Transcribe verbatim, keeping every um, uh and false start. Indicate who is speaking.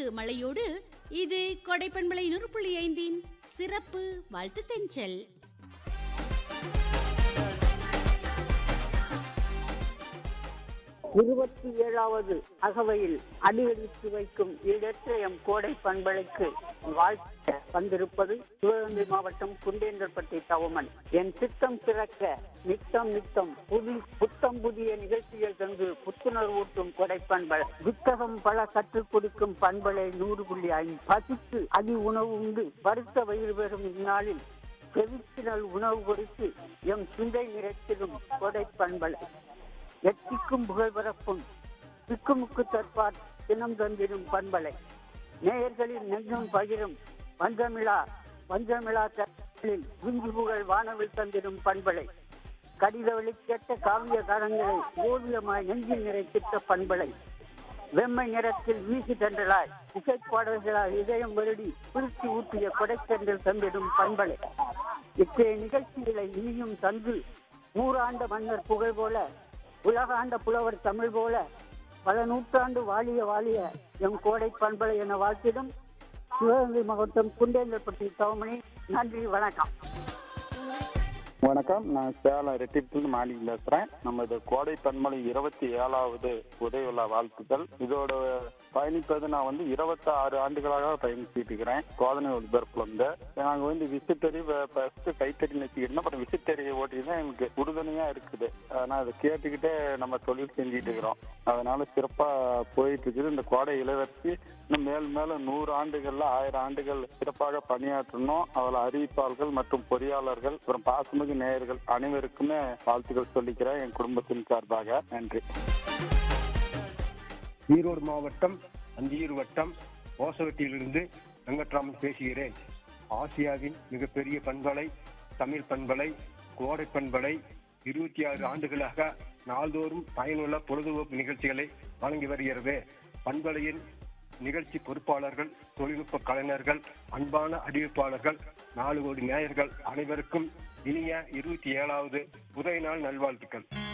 Speaker 1: வாழ்த்து மழையோடு இது கொடைப்பண்பலை நூறு புள்ளி ஐந்தின் சிறப்பு வாழ்த்து தென்றல்.
Speaker 2: இருபத்தி ஏழாவது அகவையில் அடியெடுத்து வைக்கும் ஈடற்ற எம் கோடை பண்பலைக்கு வாழ்த்து வந்திருப்பது சிவகங்கை மாவட்டம் குண்டேந்தல்பட்டி தவமன். என் சித்தம் சிறக்க நித்தம் நித்தம் புது புத்தம் புதிய நிகழ்ச்சிகள் தந்து புத்துணர்வூட்டும் கொடை பண்பலை. புத்தகம் பல கற்றுக் கொடுக்கும் பண்பலை நூறு புள்ளி ஐந்து. பசித்து அதி உணவு உண்டு வருத்த வயிறு பெறும் இந்நாளில் செவித்தினல் உணவு கொடுத்து எம் சிந்தை நிறைத்திடும் கொடை பண்பலை. எத்திக்கும் புகழ் பரப்பும் திக்குமுக்கு தற்பார் தினம் தந்திடும் பண்பலை. நேயர்களின் நெஞ்சும் பகிரும் வஞ்சமிழா வஞ்சமிழா தற்களில் விஞ்சி புகழ் வானவில் தந்திடும் பண்பலை. கடித வெளிக்கேட்ட காவிய காலங்களை ஓவியமாய் நெஞ்சில் நிறைத்திட்ட பண்பலை. வெம்மை நிறத்தில் வீசி தண்டலாய் இசைப்பாடல்களால் இதயம் வருடி பிரித்து ஊட்டிய கொடைத்தென்றல் தந்திடும் பண்பலை. இத்தகைய நிகழ்ச்சிகளை இனியும் தந்து நூறாண்டு மன்னர் புகழ் போல உலகாண்ட புலவர் தமிழ் போல பல நூற்றாண்டு வாழிய வாழிய எம் கோடை பண்பலை என வாழ்த்திடும் சிவகங்கை மாவட்டம் குண்டேந்தல்பட்டி தவமணி. நன்றி, வணக்கம்.
Speaker 3: வணக்கம், நான் சேலம் ரெட்டிப்பில் மாலி பேசுறேன். நம்ம இது கோடை பண்பலை இருபத்தி ஏழாவது உதய விழா வாழ்த்துக்கள். இதோட பயணிப்பது நான் வந்து இருபத்தி ஆறு ஆண்டுகளாக பயணிச்சுட்டு இருக்கிறேன். சோதனை ஒளிபரப்புல இருந்து நாங்கள் வந்து விசிட்டரி ஃபர்ஸ்ட் கைத்தறி நிறுத்திக்கிட்டோம். அப்புறம் விசிட்டரி ஓட்டி தான் எனக்கு உறுதுணையா இருக்குது. ஆனால் அதை கேட்டுக்கிட்டே நம்ம தொழில் செஞ்சுட்டு இருக்கிறோம். அதனால சிறப்பா போயிட்டு இருக்குது. இந்த கோடை இளவரசி இன்னும் மேல் மேலும் நூறு ஆண்டுகள்ல ஆயிரம் ஆண்டுகள் சிறப்பாக பணியாற்றணும். அதில் அறிவிப்பாளர்கள் மற்றும் பொறியாளர்கள் அப்புறம் பாசமிகு நேயர்கள் அனைவருக்குமே வாழ்த்துக்கள் சொல்லிக்கிறேன் என் குடும்பத்தின் சார்பாக. நன்றி.
Speaker 4: ஈரோடு மாவட்டம் அந்தியூர் வட்டம் ஓசவட்டியிலிருந்து வெங்கட்ராமன் பேசுகிறேன். ஆசியாவின் மிகப்பெரிய பண்பலை தமிழ் பண்பலை கோடை பண்பலை இருபத்தி ஆறு ஆண்டுகளாக நாள்தோறும் பயனுள்ள பொழுதுபோக்கு நிகழ்ச்சிகளை வழங்கி வருகிறது. பண்பலையின் நிகழ்ச்சி பொறுப்பாளர்கள், தொழில்நுட்ப கலைஞர்கள், அன்பான அறிவிப்பாளர்கள், நாலு கோடி நேயர்கள் அனைவருக்கும் இனிய இருபத்தி ஏழாவது உதய நாள் நல்வாழ்த்துக்கள்.